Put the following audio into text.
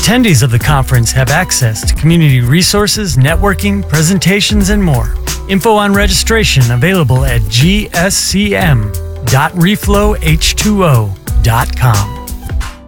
Attendees of the conference have access to community resources, networking, presentations, and more. Info on registration available at gscm.reflowh2o.com.